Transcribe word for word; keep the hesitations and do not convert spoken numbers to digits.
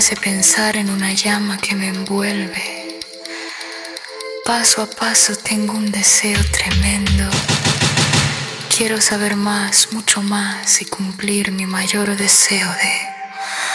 hace pensar en una llama que me envuelve. Paso a paso tengo un deseo tremendo. Quiero saber más, mucho más y cumplir mi mayor deseo de